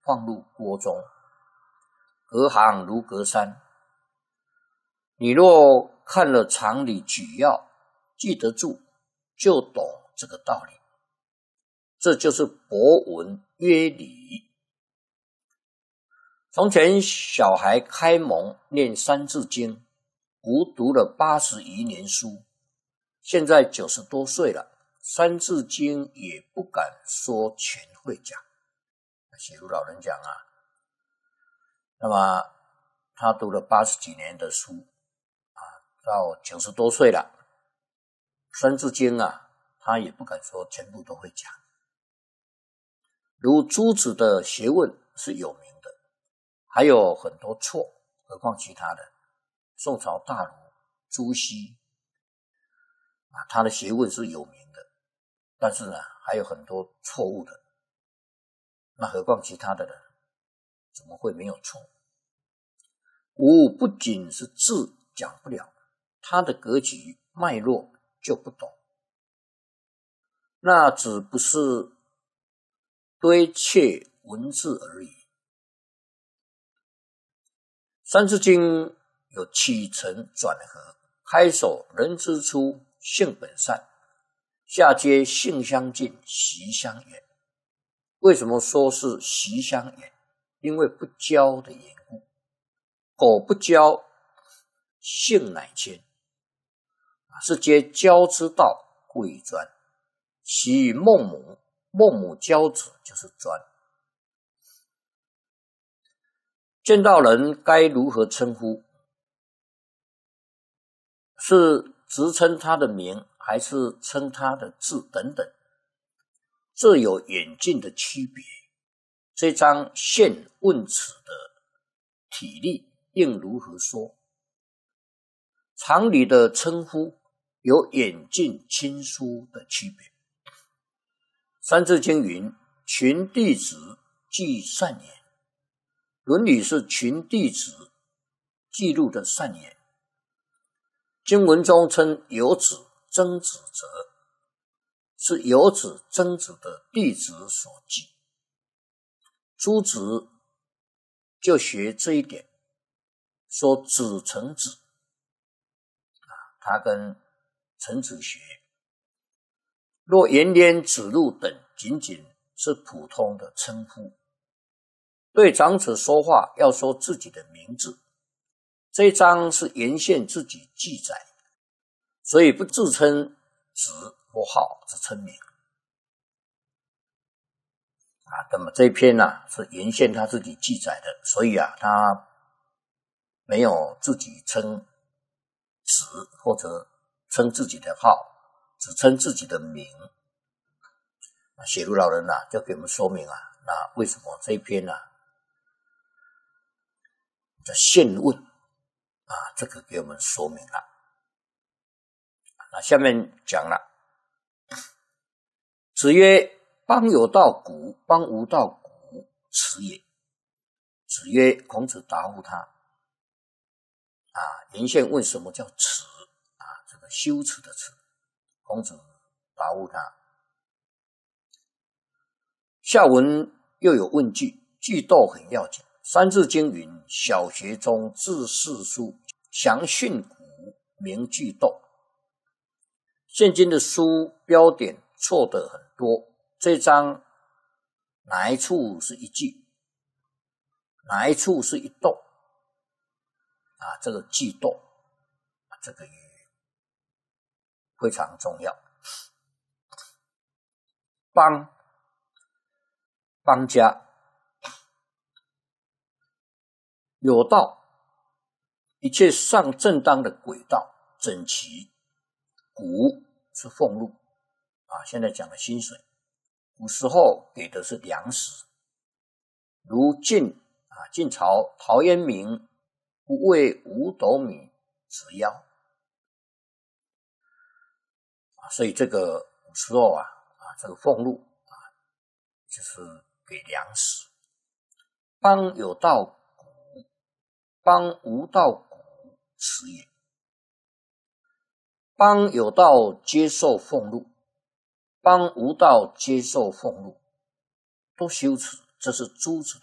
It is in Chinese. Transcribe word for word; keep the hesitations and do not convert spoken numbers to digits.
放入锅中，隔行如隔山。你若看了常理举要，记得住，就懂这个道理。这就是博闻约理。从前小孩开蒙念三字经，吾读了八十余年书，现在九十多岁了，三字经也不敢说全会讲。写如老人讲啊，那么他读了八十几年的书啊，到九十多岁了，三字经啊，他也不敢说全部都会讲。如朱子的学问是有名的，还有很多错，何况其他的。宋朝大儒朱熹啊，他的学问是有名的，但是呢，还有很多错误的。那何况其他的人，怎么会没有错？吾不仅是字讲不了，他的格局脉络就不懂，那只不是堆砌文字而已。三字经有起承转合，开首人之初，性本善，下接性相近，习相远。为什么说是习相远？因为不教的缘故。苟不教，性乃迁，是皆教之道，故以专。其与孟母，孟母教子就是专。见到人该如何称呼？是直称他的名，还是称他的字等等？这有远近的区别。这张现问此的体例应如何说？常理的称呼有远近亲疏的区别。三字经云：群弟子记善言。伦理是群弟子记录的善言。经文中称有子曾子者，是有子曾子的弟子所记。朱子就学这一点，说子成子，他跟陈子学。若颜渊、子路等仅仅是普通的称呼，对长者说话要说自己的名字。这一章是沿线自己记载，所以不自称子或号，只称名。啊，那么这一篇呢、啊、是沿线他自己记载的，所以啊，他没有自己称子或者称自己的号，只称自己的名。写如老人啊，就给我们说明啊，那为什么这一篇呢、啊、叫现问啊，这个给我们说明了。那下面讲了，子曰：邦有道古，邦无道古，耻也。子曰，孔子答复他啊，沿线问什么叫耻啊？这个羞耻的耻。孔子答复他。下文又有问句，句读很要紧。三字经云：小学中字四书，详训诂，明句读。现今的书标点错的很多，这章哪一处是一句，哪一处是一读啊？这个句读这个也非常重要。邦，邦家，有道，一切上正当的轨道，整齐。谷是俸禄啊，现在讲的薪水。古时候给的是粮食，如晋啊，晋朝陶渊明不为五斗米折腰啊，所以这个古时候啊啊，这个俸禄啊，就是给粮食。邦有道谷，邦无道谷，耻也。邦有道接受俸禄，邦无道接受俸禄，都羞耻，这是朱子